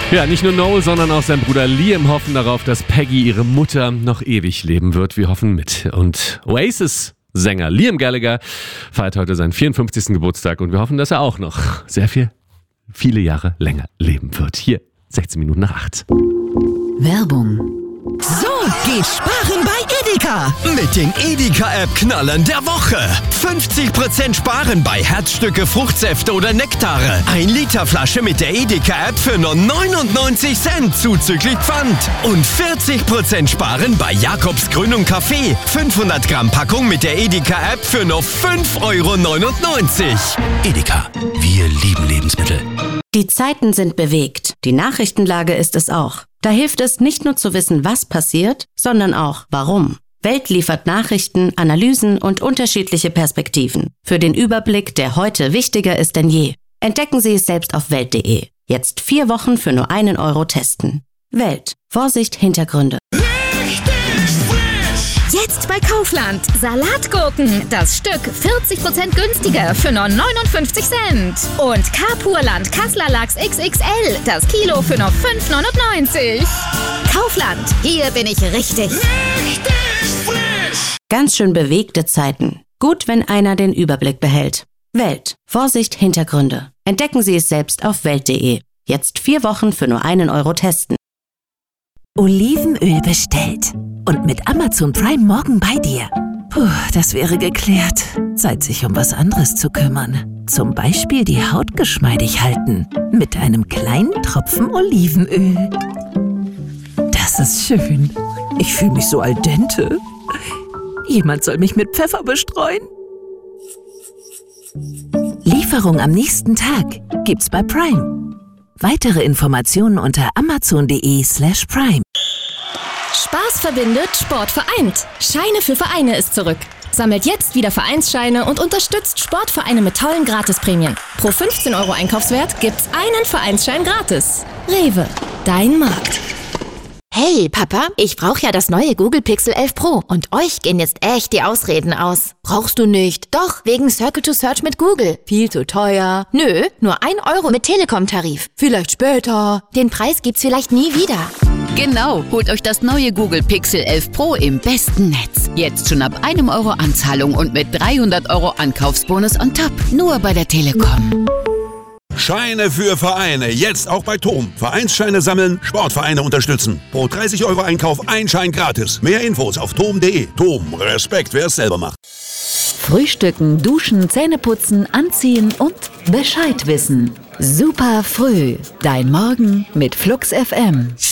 Ja, nicht nur Noel, sondern auch sein Bruder Liam hoffen darauf, dass Peggy, ihre Mutter, noch ewig leben wird. Wir hoffen mit. Und Oasis-Sänger Liam Gallagher feiert heute seinen 54. Geburtstag und wir hoffen, dass er auch noch viele Jahre länger leben wird. Hier, 16 Minuten nach 8. Werbung. So geht Sparen bei Edeka. Mit den Edeka-App-Knallern der Woche. 50% Sparen bei Herzstücke, Fruchtsäfte oder Nektare. 1 Liter Flasche mit der Edeka-App für nur 99 Cent zuzüglich Pfand. Und 40% Sparen bei Jakobs Grün und Kaffee. 500 Gramm Packung mit der Edeka-App für nur 5,99 €. Edeka, wir lieben Lebensmittel. Die Zeiten sind bewegt. Die Nachrichtenlage ist es auch. Da hilft es nicht nur zu wissen, was passiert, sondern auch warum. Welt liefert Nachrichten, Analysen und unterschiedliche Perspektiven. Für den Überblick, der heute wichtiger ist denn je. Entdecken Sie es selbst auf Welt.de. Jetzt 4 Wochen für nur 1 € testen. Welt. Vorsicht, Hintergründe. Jetzt bei Kaufland. Salatgurken. Das Stück 40% günstiger für nur 59 Cent. Und Carpurland Kassler Lachs XXL. Das Kilo für nur 5,99 €. Kaufland. Hier bin ich richtig. Ganz schön bewegte Zeiten. Gut, wenn einer den Überblick behält. Welt. Vorsicht, Hintergründe. Entdecken Sie es selbst auf Welt.de. Jetzt 4 Wochen für nur 1 € testen. Olivenöl bestellt. Und mit Amazon Prime morgen bei dir. Puh, das wäre geklärt. Zeit, sich um was anderes zu kümmern. Zum Beispiel die Haut geschmeidig halten. Mit einem kleinen Tropfen Olivenöl. Das ist schön. Ich fühle mich so al dente. Jemand soll mich mit Pfeffer bestreuen. Lieferung am nächsten Tag gibt's bei Prime. Weitere Informationen unter amazon.de/prime. Spaß verbindet, Sport vereint. Scheine für Vereine ist zurück. Sammelt jetzt wieder Vereinsscheine und unterstützt Sportvereine mit tollen Gratisprämien. Pro 15 € Einkaufswert gibt's einen Vereinsschein gratis. Rewe, dein Markt. Hey Papa, ich brauche ja das neue Google Pixel 11 Pro und euch gehen jetzt echt die Ausreden aus. Brauchst du nicht? Doch, wegen Circle to Search mit Google. Viel zu teuer. Nö, nur 1 € mit Telekom-Tarif. Vielleicht später. Den Preis gibt's vielleicht nie wieder. Genau, holt euch das neue Google Pixel 11 Pro im besten Netz. Jetzt schon ab 1 € Anzahlung und mit 300 € Ankaufsbonus on top. Nur bei der Telekom. Scheine für Vereine, jetzt auch bei TOM. Vereinsscheine sammeln, Sportvereine unterstützen. Pro 30 € Einkauf ein Schein gratis. Mehr Infos auf tom.de. TOM, Respekt, wer es selber macht. Frühstücken, duschen, Zähneputzen, anziehen und Bescheid wissen. Super früh. Dein Morgen mit Flux FM.